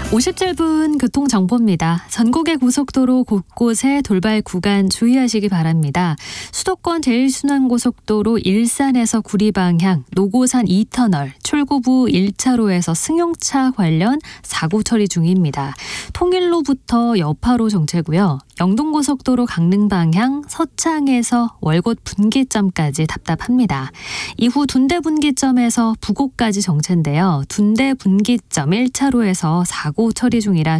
57분 교통정보입니다. 전국의 고속도로 곳곳에 돌발 구간 주의하시기 바랍니다. 수도권 제1순환고속도로 일산에서 구리 방향, 노고산 2터널, 출구부 1차로에서 승용차 관련 사고 처리 중입니다. 통일로부터 여파로 정체고요. 영동고속도로 강릉 방향 서창에서 월곶 분기점까지 답답합니다. 이후 둔대 분기점에서 부곡까지 정체인데요. 둔대 분기점 1차로에서 사고 처리 중이라